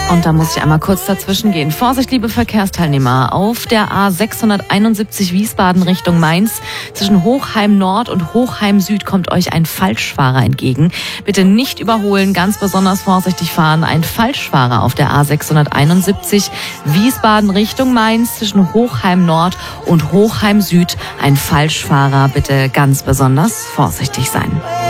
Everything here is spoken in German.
Und da muss ich einmal kurz dazwischen gehen. Vorsicht, liebe Verkehrsteilnehmer. Auf der A671 Wiesbaden Richtung Mainz zwischen Hochheim Nord und Hochheim Süd kommt euch ein Falschfahrer entgegen. Bitte nicht überholen, ganz besonders vorsichtig fahren. Ein Falschfahrer auf der A671 Wiesbaden Richtung Mainz zwischen Hochheim Nord und Hochheim Süd. Ein Falschfahrer, bitte ganz besonders vorsichtig sein.